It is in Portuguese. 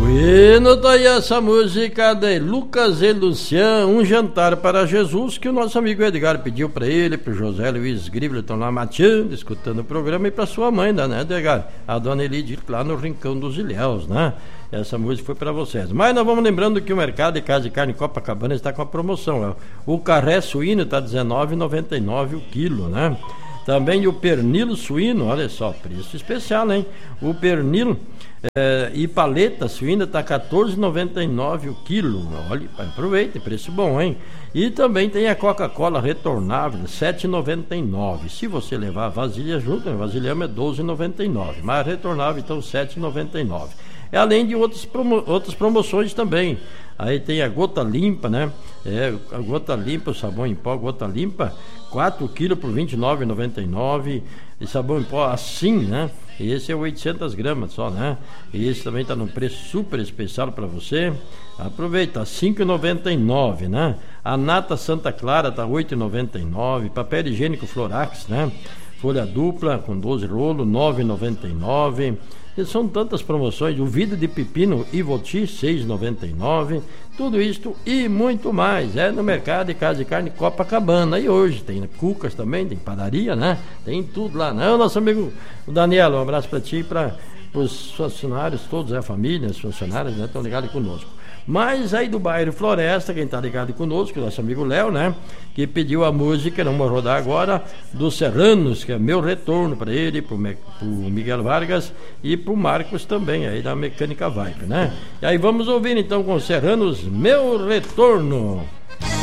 Bueno, tá aí essa música de Lucas e Luciano, Um Jantar para Jesus, que o nosso amigo Edgar pediu para ele, pro José Luiz Gribler, estão lá mateando, escutando o programa, e para sua mãe, né, Edgar? A dona Elidir, lá no Rincão dos Ilhéus, né? Essa música foi para vocês. Mas nós vamos lembrando que o mercado de casa de carne Copacabana está com a promoção. O carré suíno está R$19,99 o quilo, né? Também o pernil suíno, olha só, preço especial, hein? O pernil e paleta suína está R$14,99 o quilo. Olha, aproveite, preço bom, hein? E também tem a Coca-Cola retornável, R$7,99. Se você levar a vasilha junto, a vasilhame é R$12,99. Mas retornável, então, R$7,99. Além de outras promoções também. Aí tem a gota limpa, né? A gota limpa, o sabão em pó, gota limpa, 4 kg por R$29,99. E sabão em pó assim, né? E esse é 800 gramas só, né? E esse também está num preço super especial para você. Aproveita, R$5,99, né? A nata Santa Clara está R$8,99. Papel higiênico Florax, né? Folha dupla com 12 rolos, R$9,99. E são tantas promoções. O vidro de pepino Ivoti, R$6,99. Tudo isto e muito mais. É no mercado de casa de carne Copacabana. E hoje tem cucas também, tem padaria, né? Tem tudo lá, né? O nosso amigo Daniel, um abraço para ti e para os funcionários, todos, a família, os funcionários, né? Estão ligados conosco. Mas aí do bairro Floresta, quem está ligado conosco, o nosso amigo Léo, né? Que pediu a música, não vou rodar agora, dos Serranos, que é Meu Retorno para ele, pro Miguel Vargas e pro Marcos também, aí da Mecânica Viper, né? E aí vamos ouvir então com os Serranos, Meu Retorno.